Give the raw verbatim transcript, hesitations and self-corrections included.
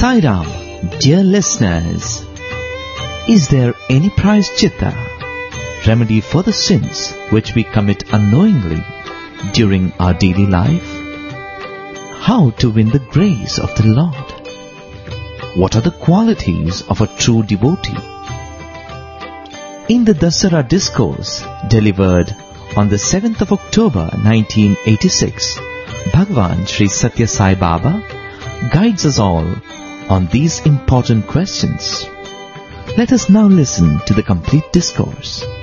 Sai Ram, dear listeners, is there any prayaschitta, remedy for the sins which we commit unknowingly during our daily life? How to win the grace of the Lord? What are the qualities of a true devotee? In the Dasara discourse delivered on the seventh of October nineteen eighty-six, Bhagwan Sri Satya Sai Baba guides us all on these important questions. Let us now listen to the complete discourse.